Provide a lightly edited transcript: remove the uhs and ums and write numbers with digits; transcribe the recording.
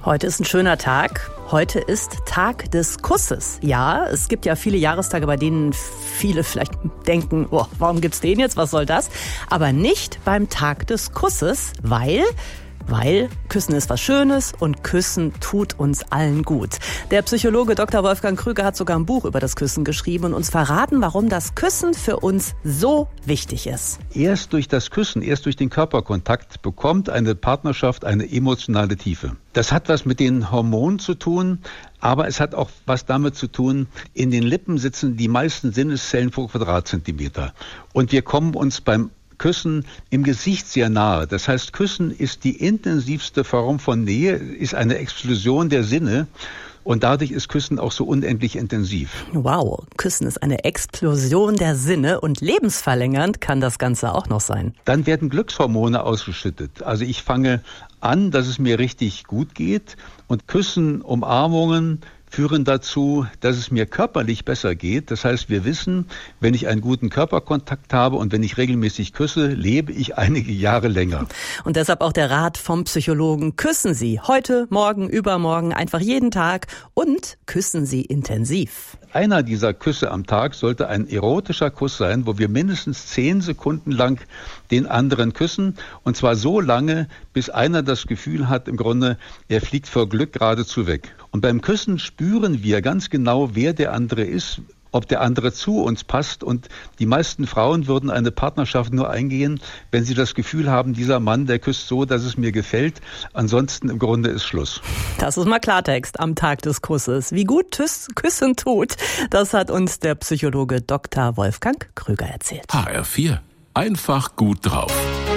Heute ist ein schöner Tag. Heute ist Tag des Kusses. Ja, es gibt ja viele Jahrestage, bei denen viele vielleicht denken, oh, warum gibt's den jetzt, was soll das? Aber nicht beim Tag des Kusses, weil Küssen ist was Schönes und Küssen tut uns allen gut. Der Psychologe Dr. Wolfgang Krüger hat sogar ein Buch über das Küssen geschrieben und uns verraten, warum das Küssen für uns so wichtig ist. Erst durch das Küssen, erst durch den Körperkontakt bekommt eine Partnerschaft eine emotionale Tiefe. Das hat was mit den Hormonen zu tun, aber es hat auch was damit zu tun, in den Lippen sitzen die meisten Sinneszellen pro Quadratzentimeter. Und wir kommen uns beim Küssen im Gesicht sehr nahe. Das heißt, Küssen ist die intensivste Form von Nähe, ist eine Explosion der Sinne und dadurch ist Küssen auch so unendlich intensiv. Wow, Küssen ist eine Explosion der Sinne und lebensverlängernd kann das Ganze auch noch sein. Dann werden Glückshormone ausgeschüttet. Also ich fange an, dass es mir richtig gut geht und Küssen, Umarmungen führen dazu, dass es mir körperlich besser geht. Das heißt, wir wissen, wenn ich einen guten Körperkontakt habe und wenn ich regelmäßig küsse, lebe ich einige Jahre länger. Und deshalb auch der Rat vom Psychologen: Küssen Sie heute, morgen, übermorgen, einfach jeden Tag und küssen Sie intensiv. Einer dieser Küsse am Tag sollte ein erotischer Kuss sein, wo wir mindestens 10 Sekunden lang den anderen küssen. Und zwar so lange, bis einer das Gefühl hat, im Grunde, er fliegt vor Glück geradezu weg. Und beim Küssen spüren wir ganz genau, wer der andere ist, ob der andere zu uns passt. Und die meisten Frauen würden eine Partnerschaft nur eingehen, wenn sie das Gefühl haben, dieser Mann, der küsst so, dass es mir gefällt. Ansonsten im Grunde ist Schluss. Das ist mal Klartext am Tag des Kusses. Wie gut Küssen tut, das hat uns der Psychologe Dr. Wolfgang Krüger erzählt. HR4. Einfach gut drauf.